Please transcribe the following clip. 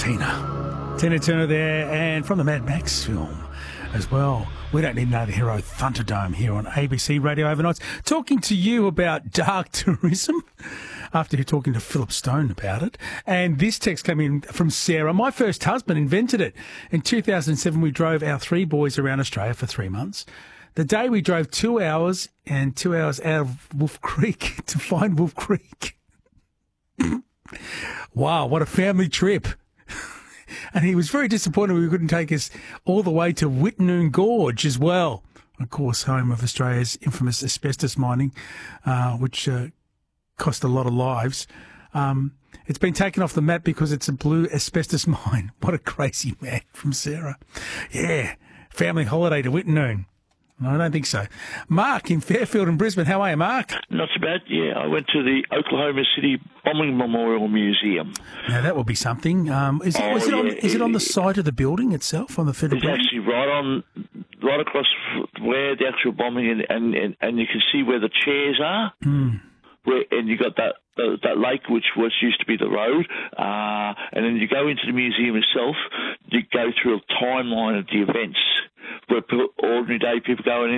Tina Turner there, and from the Mad Max film as well. We don't need another hero, Thunderdome, here on ABC Radio Overnights, talking to you about dark tourism after you're talking to Philip Stone about it. And this text came in from Sarah. My first husband invented it. In 2007, we drove our 3 boys around Australia for 3 months. The day we drove 2 hours and 2 hours out of Wolf Creek to find Wolf Creek. Wow, what a family trip. And he was very disappointed we couldn't take us all the way to Wittenoom Gorge as well. Of course, home of Australia's infamous asbestos mining, which cost a lot of lives. It's been taken off the map because it's a blue asbestos mine. What a crazy man from Sarah. Yeah, family holiday to Wittenoom. No, I don't think so. Mark in Fairfield and Brisbane. How are you, Mark? Not so bad, yeah. I went to the Oklahoma City Bombing Memorial Museum. Now, that will be something. Is it on the site of the building itself, on the federal building? It's actually right across where the actual bombing, and you can see where the chairs are. Mm. And you got that lake, which used to be the road, and then you go into the museum itself. You go through a timeline of the events where ordinary day people go in